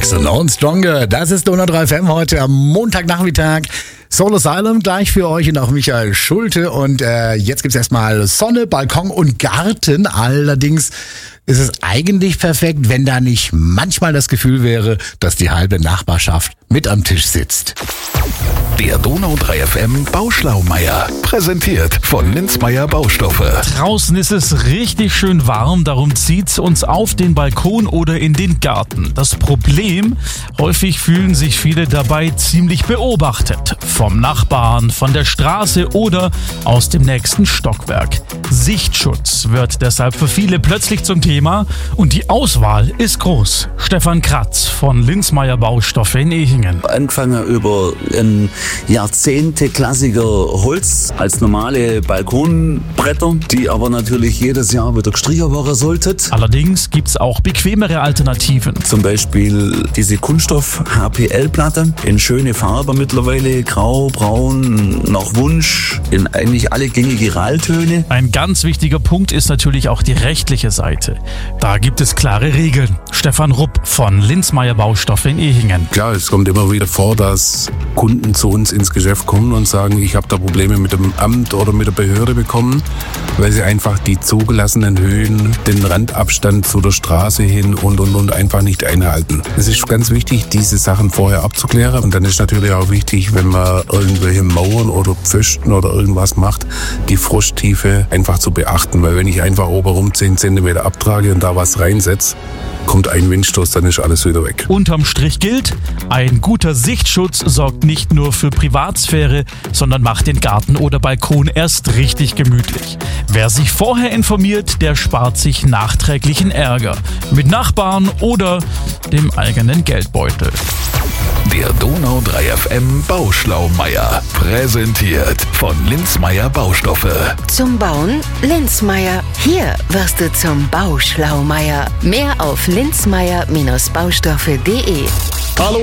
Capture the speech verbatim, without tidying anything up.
Jackson und Stronger. Das ist Donau drei F M heute am Montagnachmittag. Soul Asylum gleich für euch und auch Michael Schulte. Und äh, jetzt gibt's erstmal Sonne, Balkon und Garten. Allerdings ist es eigentlich perfekt, wenn da nicht manchmal das Gefühl wäre, dass die halbe Nachbarschaft mit am Tisch sitzt. Der Donau drei F M Bauschlaumeier. Präsentiert von Linzmeier Baustoffe. Draußen ist es richtig schön warm, darum zieht's uns auf den Balkon oder in den Garten. Das Problem, häufig fühlen sich viele dabei ziemlich beobachtet. Vom Nachbarn, von der Straße oder aus dem nächsten Stockwerk. Sichtschutz wird deshalb für viele plötzlich zum Thema und die Auswahl ist groß. Stefan Kratz von Linzmeier Baustoffe in Ehingen. Angefangen über ein Jahrzehnte-Klassiker Holz als normale Balkonbretter, die aber natürlich jedes Jahr wieder gestrichen werden sollten. Allerdings gibt's auch bequemere Alternativen. Zum Beispiel diese Kunststoff-H P L-Platte in schöne Farbe mittlerweile, grau, braun, nach Wunsch, in eigentlich alle gängige Raltöne. Ein ganz wichtiger Punkt ist natürlich auch die rechtliche Seite. Da gibt es klare Regeln. Stefan Rupp von Linzmeier Baustoffe in Ehingen. Klar, es kommt immer wieder vor, dass Kunden zu uns ins Geschäft kommen und sagen, ich habe da Probleme mit dem Amt oder mit der Behörde bekommen, weil sie einfach die zugelassenen Höhen, den Randabstand zu der Straße hin und und und einfach nicht einhalten. Es ist ganz wichtig, diese Sachen vorher abzuklären, und dann ist natürlich auch wichtig, wenn man irgendwelche Mauern oder Pfosten oder irgendwas macht, die Frosttiefe einfach zu beachten, weil wenn ich einfach obenrum zehn Zentimeter abtrage und da was reinsetze, kommt ein Windstoß, dann ist alles wieder weg. Unterm Strich gilt, ein guter Sichtschutz sorgt nicht nur für Privatsphäre, sondern macht den Garten oder Balkon erst richtig gemütlich. Wer sich vorher informiert, der spart sich nachträglichen Ärger mit Nachbarn oder dem eigenen Geldbeutel. Der Donau drei F M Bauschlaumeier. Präsentiert von Linzmeier Baustoffe. Zum Bauen Linzmeier. Hier wirst du zum Bauschlaumeier. Mehr auf linzmeier Baustoffe punkt de. Hallo.